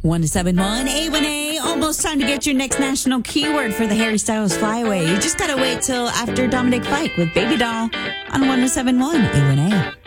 1071 A1A. Almost time to get your next national keyword for the Harry Styles Flyaway. You just gotta wait till after Dominic Fike with Baby Doll on 1071 A1A.